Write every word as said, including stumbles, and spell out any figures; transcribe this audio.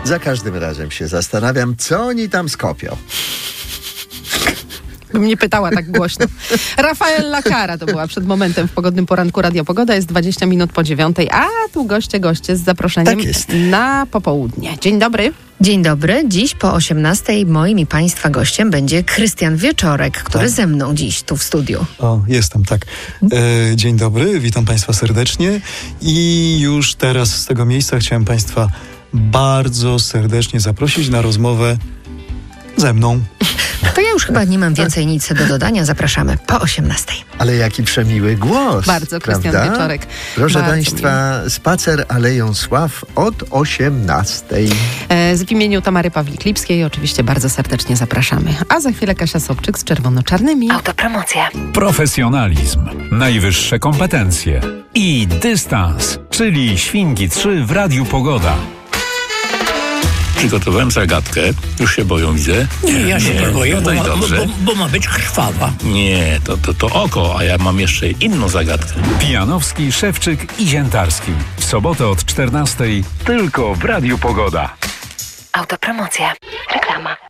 Za każdym razem się zastanawiam, co oni tam skopią. Bym nie pytała tak głośno. Rafael Lakara to była przed momentem w pogodnym poranku Radio Pogoda. Jest dwadzieścia minut po dziewiątej, a tu goście, goście z zaproszeniem Tak jest. na popołudnie. Dzień dobry. Dzień dobry. Dziś po osiemnastej moim i Państwa gościem będzie Krystian Wieczorek, który Tak. ze mną dziś tu w studiu. O, jestem, tak. E, dzień dobry, witam Państwa serdecznie i już teraz z tego miejsca chciałem Państwa bardzo serdecznie zaprosić na rozmowę ze mną. To ja już chyba nie mam więcej nic do dodania. Zapraszamy po osiemnastej. Ale jaki przemiły głos. Bardzo, Krystian prawda? Wieczorek. Proszę Bardzo Państwa, spacer Aleją Sław od osiemnastej. E, z w imieniu Tamary Pawlik-Lipskiej oczywiście bardzo serdecznie zapraszamy. A za chwilę Kasia Sobczyk z czerwono-czarnymi. Autopromocja. Profesjonalizm, najwyższe kompetencje i dystans, czyli Świnki trzy w Radiu Pogoda. Przygotowałem zagadkę. Już się boją, widzę. Nie, ja się nie boję, no bo, to i ma, bo, dobrze. bo, bo ma być krwawa. Nie, to, to, to oko, a ja mam jeszcze inną zagadkę. Pijanowski, Szewczyk i Ziętarski. W sobotę od czternastej tylko w Radiu Pogoda. Autopromocja. Reklama.